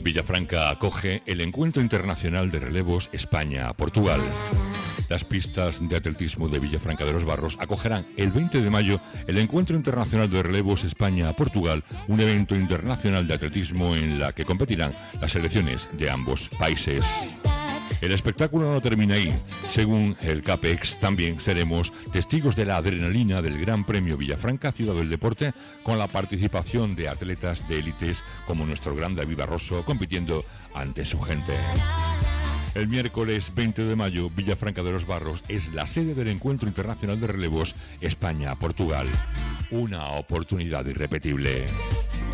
Villafranca acoge el Encuentro Internacional de Relevos España-Portugal. Las pistas de atletismo de Villafranca de los Barros acogerán el 20 de mayo el Encuentro Internacional de Relevos España-Portugal, un evento internacional de atletismo en la que competirán las selecciones de ambos países. El espectáculo no termina ahí. Según el CAPEX, también seremos testigos de la adrenalina del Gran Premio Villafranca Ciudad del Deporte, con la participación de atletas de élites como nuestro gran David Barroso compitiendo ante su gente. El miércoles 20 de mayo, Villafranca de los Barros es la sede del Encuentro Internacional de Relevos España-Portugal. Una oportunidad irrepetible.